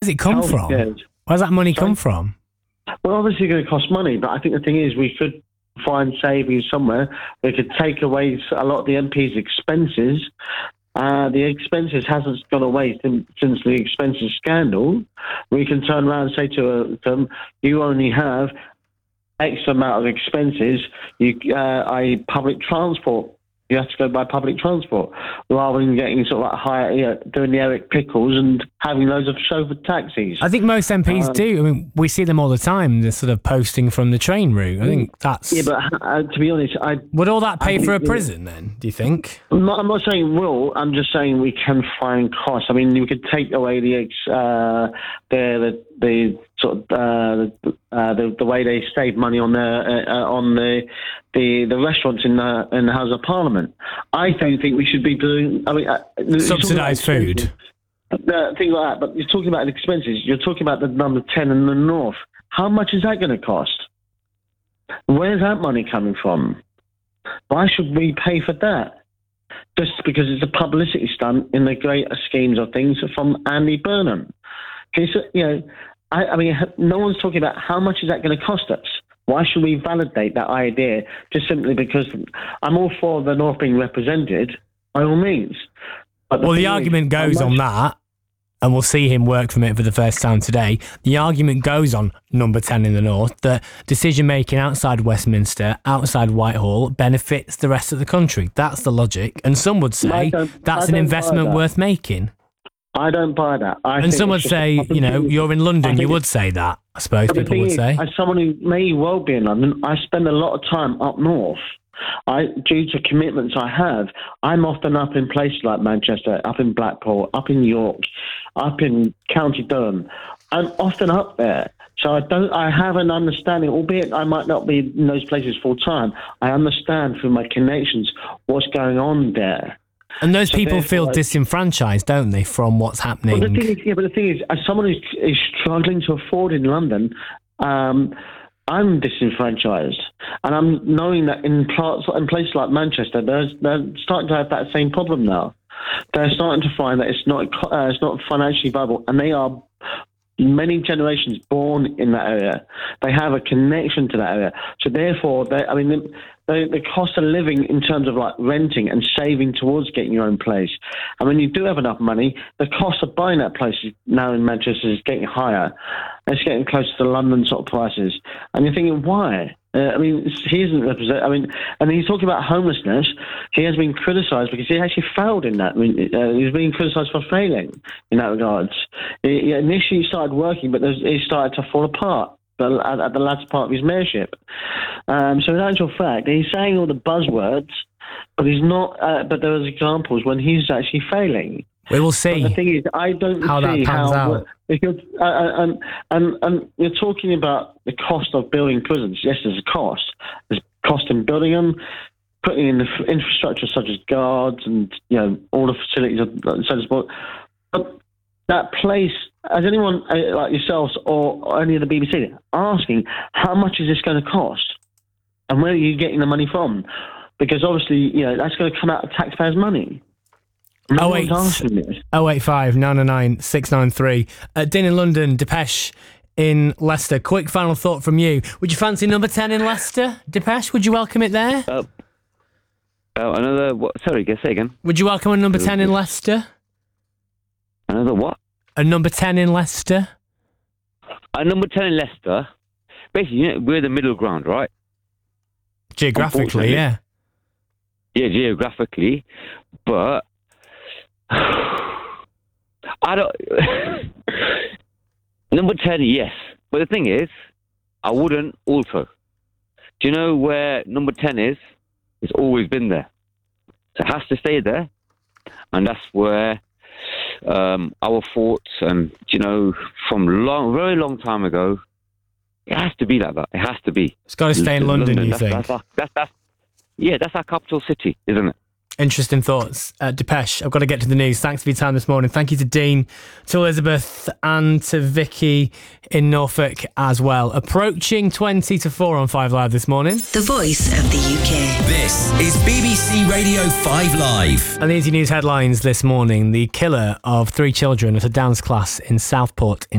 it come from? Where's that money come from? Well, obviously it's going to cost money, but I think the thing is we could find savings somewhere. We could take away a lot of the MP's expenses. The expenses hasn't gone away since the expenses scandal. We can turn around and say to them, you only have X amount of expenses, public transport. You have to go by public transport rather than getting sort of like higher, doing the Eric Pickles and having loads of chauffeur taxis. I think most MPs do. I mean, we see them all the time. They're sort of posting from the train route. I think that's... Yeah, but to be honest, would all that pay for a prison then, do you think? I'm not saying will. I'm just saying we can find costs. I mean, we could take away the way they save money on the restaurants in the House of Parliament. I don't think we should be doing. I mean, subsidised food. Things like that. But you're talking about the expenses. You're talking about the number 10 in the north. How much is that going to cost? Where's that money coming from? Why should we pay for that? Just because it's a publicity stunt in the greater schemes of things from Andy Burnham. I mean, no one's talking about how much is that going to cost us. Why should we validate that idea just simply because I'm all for the North being represented, by all means. But the argument goes on that, and we'll see him work from it for the first time today. The argument goes on number 10 in the North that decision-making outside Westminster, outside Whitehall, benefits the rest of the country. That's the logic. And some would say that's an investment worth making. I don't buy that. And some would say, you're in London, you would say that, I suppose people would say. As someone who may well be in London, I spend a lot of time up north. Due to commitments I have, I'm often up in places like Manchester, up in Blackpool, up in York, up in County Durham. I'm often up there. So I have an understanding, albeit I might not be in those places full time. I understand through my connections what's going on there. And those people feel disenfranchised, don't they, from what's happening? But the thing is, as someone who is struggling to afford in London, I'm disenfranchised, and I'm knowing that in places like Manchester, they're starting to have that same problem now. They're starting to find that it's not financially viable, and they are many generations born in that area. They have a connection to that area, so therefore, the cost of living in terms of like renting and saving towards getting your own place. And when you do have enough money, the cost of buying that place now in Manchester is getting higher. It's getting closer to London sort of prices. And you're thinking, why? He isn't represent. And he's talking about homelessness. He has been criticised because he actually failed in that. He's being criticised for failing in that regards. He initially started working, but he started to fall apart at the latter part of his mayorship. So in actual fact, he's saying all the buzzwords, but he's not. But there was examples when he's actually failing. We will see. But the thing is, I don't how see that pans out. Because and you're talking about the cost of building prisons. Yes, there's a cost. There's a cost in building them, putting in the infrastructure such as guards and all the facilities and so on. But that place, has anyone like yourselves or any of the BBC asking how much is this going to cost, and where are you getting the money from? Because obviously, that's going to come out of taxpayers' money. No one's asking this. 085 909 693. Dean in London, Depeche in Leicester. Quick final thought from you. Would you fancy number 10 in Leicester, Depeche? Would you welcome it there? Another what? Sorry, say again. Would you welcome a number 10 in Leicester? Another what? A number 10 in Leicester? A number 10 in Leicester? Basically, we're the middle ground, right? Geographically, yeah. Yeah, geographically. But I don't... Number 10, yes. But the thing is, I wouldn't alter. Do you know where number 10 is? It's always been there. So it has to stay there. And that's where our thoughts and, from very long time ago, it has to be like that. It has to be. It's got to stay in London, you think? That's our capital city, isn't it? Interesting thoughts. Depeche, I've got to get to the news. Thanks for your time this morning. Thank you to Dean, to Elizabeth and to Vicky in Norfolk as well. Approaching 20 to 4 on 5 Live this morning. The voice of the UK. This is BBC Radio 5 Live. And these are your news headlines this morning. The killer of 3 children at a dance class in Southport in